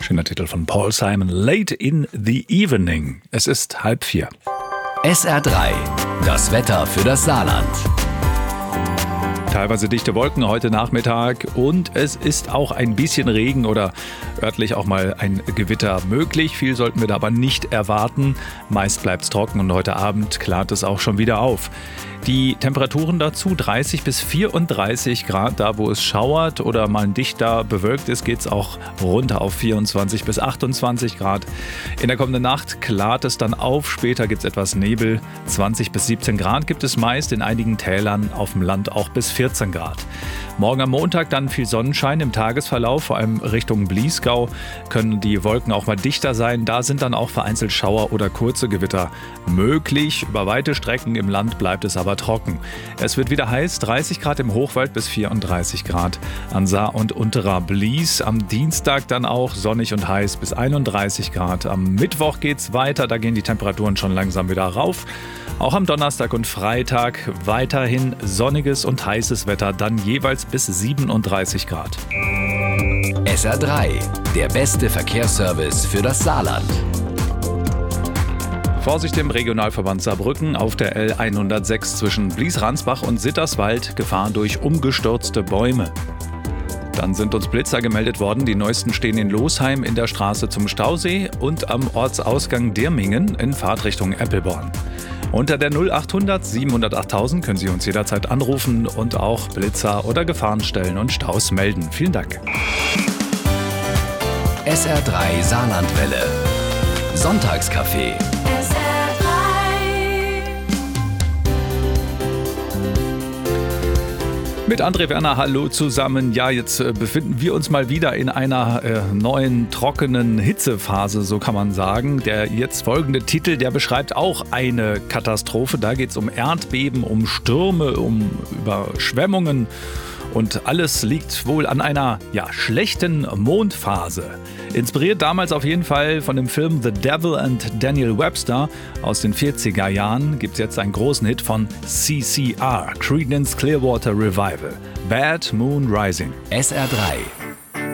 Schöner Titel von Paul Simon, Late in the Evening. Es ist 3:30. SR3, das Wetter für das Saarland. Teilweise dichte Wolken heute Nachmittag und es ist auch ein bisschen Regen oder örtlich auch mal ein Gewitter möglich. Viel sollten wir da aber nicht erwarten. Meist bleibt es trocken und heute Abend klart es auch schon wieder auf. Die Temperaturen dazu 30 bis 34 Grad, da wo es schauert oder mal dichter bewölkt ist, geht es auch runter auf 24 bis 28 Grad. In der kommenden Nacht klart es dann auf, später gibt es etwas Nebel. 20 bis 17 Grad gibt es meist, in einigen Tälern auf dem Land auch bis 14 Grad. Morgen am Montag dann viel Sonnenschein im Tagesverlauf, vor allem Richtung Bliesgau können die Wolken auch mal dichter sein. Da sind dann auch vereinzelt Schauer oder kurze Gewitter möglich. Über weite Strecken im Land bleibt es aber trocken. Es wird wieder heiß, 30 Grad im Hochwald bis 34 Grad an Saar und unterer Blies. Am Dienstag dann auch sonnig und heiß bis 31 Grad. Am Mittwoch geht's weiter, da gehen die Temperaturen schon langsam wieder rauf. Auch am Donnerstag und Freitag weiterhin sonniges und heißes Wetter, dann jeweils bis 37 Grad. SR3, der beste Verkehrsservice für das Saarland. Vorsicht im Regionalverband Saarbrücken auf der L106 zwischen Blies-Ransbach und Sitterswald, Gefahr durch umgestürzte Bäume. Dann sind uns Blitzer gemeldet worden. Die neuesten stehen in Losheim in der Straße zum Stausee und am Ortsausgang Dirmingen in Fahrtrichtung Eppelborn. Unter der 0800 700 8000 können Sie uns jederzeit anrufen und auch Blitzer oder Gefahrenstellen und Staus melden. Vielen Dank. SR3 Saarlandwelle. Sonntagscafé. Mit André Werner, hallo zusammen. Ja, jetzt befinden wir uns mal wieder in einer neuen, trockenen Hitzephase, so kann man sagen. Der jetzt folgende Titel, der beschreibt auch eine Katastrophe. Da geht es um Erdbeben, um Stürme, um Überschwemmungen. Und alles liegt wohl an einer schlechten Mondphase. Inspiriert damals auf jeden Fall von dem Film The Devil and Daniel Webster aus den 40er Jahren gibt es jetzt einen großen Hit von CCR, Creedence Clearwater Revival, Bad Moon Rising. SR3,